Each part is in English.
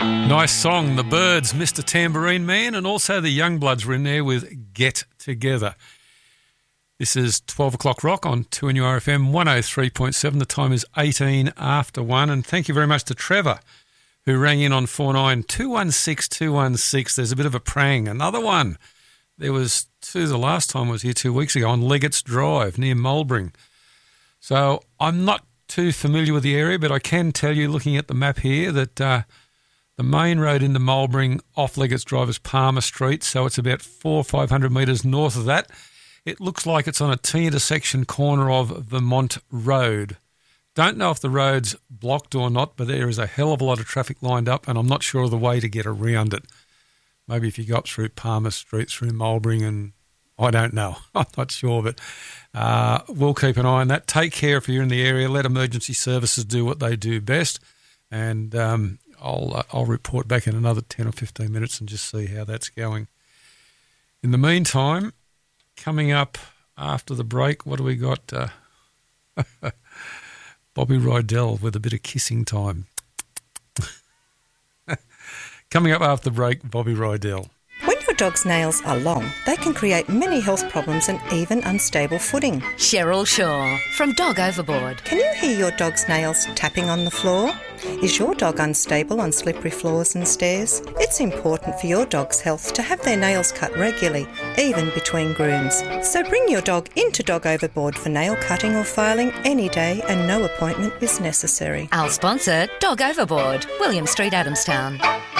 Nice song, The Byrds, Mr. Tambourine Man, and also the Youngbloods were in there with Get Together. This is 12 o'clock rock on 2NURFM 103.7. The time is 18 after 1, and thank you very much to Trevor, who rang in on 49216216. There's a bit of a prang. Another one. There was two the last time I was here 2 weeks ago on Leggett's Drive near Mulbring. So I'm not too familiar with the area, but I can tell you, looking at the map here, that the main road into Mulbring off Leggett's Drive is Palmer Street, so it's about 400 or 500 metres north of that. It looks like it's on a T-intersection corner of Vermont Road. Don't know if the road's blocked or not, but there is a hell of a lot of traffic lined up, and I'm not sure of the way to get around it. Maybe if you go up through Palmer Street, through Mulbring, and I don't know. I'm not sure, but we'll keep an eye on that. Take care if you're in the area. Let emergency services do what they do best, and I'll report back in another 10 or 15 minutes and just see how that's going. In the meantime, coming up after the break, what do we got? Bobby Rydell with a bit of kissing time. Coming up after the break, Bobby Rydell. When your dog's nails are long, they can create many health problems and even unstable footing. Cheryl Shaw from Dog Overboard. Can you hear your dog's nails tapping on the floor? Is your dog unstable on slippery floors and stairs? It's important for your dog's health to have their nails cut regularly, even between grooms. So bring your dog into Dog Overboard for nail cutting or filing any day, and no appointment is necessary. Our sponsor, Dog Overboard, William Street, Adamstown.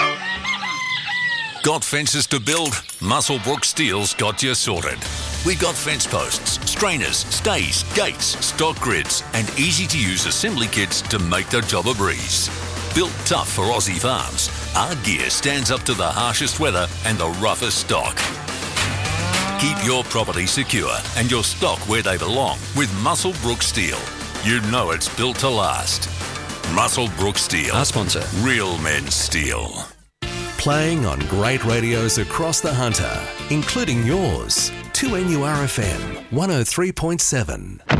Got fences to build? Muswellbrook Steel's got you sorted. We've got fence posts, strainers, stays, gates, stock grids, and easy-to-use assembly kits to make the job a breeze. Built tough for Aussie farms, our gear stands up to the harshest weather and the roughest stock. Keep your property secure and your stock where they belong with Muswellbrook Steel. You know it's built to last. Muswellbrook Steel. Our sponsor. Real men steel. Playing on great radios across the Hunter, including yours. 2NURFM 103.7.